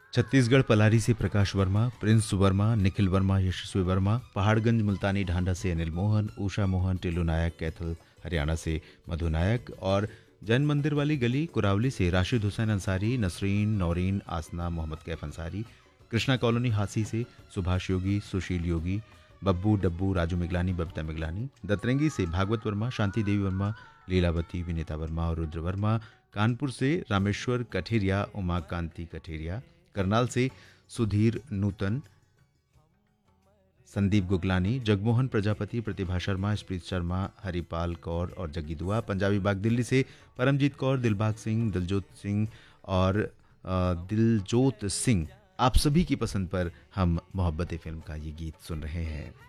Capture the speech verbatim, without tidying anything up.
छत्तीसगढ़ पलारी से प्रकाश वर्मा, प्रिंस वर्मा, निखिल वर्मा, यशस्वी वर्मा, पहाड़गंज मुल्तानी ढांढा से अनिल मोहन, उषा मोहन, टिल्लू नायक, कैथल हरियाणा से मधु नायक और जैन मंदिर वाली गली कुरावली से राशिद हुसैन अंसारी, नसरीन, नौरीन, आसना, मोहम्मद कैफ अंसारी, कृष्णा कॉलोनी हासी से सुभाष योगी, सुशील योगी, बब्बू डब्बू, राजू मिगलानी, बबीता मिगलानी, दतरंगी से भागवत वर्मा, शांति देवी वर्मा, लीलावती, विनीता वर्मा और रुद्र वर्मा, कानपुर से रामेश्वर कठेरिया, उमाकांति कठेरिया, करनाल से सुधीर नूतन, संदीप गुगलानी, जगमोहन प्रजापति, प्रतिभा शर्मा, स्प्रीत शर्मा, हरिपाल कौर और जग्गी दुआ, पंजाबी बाग दिल्ली से परमजीत कौर, दिलबाग सिंह, दिलजोत सिंह और अ, दिलजोत सिंह। आप सभी की पसंद पर हम मोहब्बत फिल्म का ये गीत सुन रहे हैं।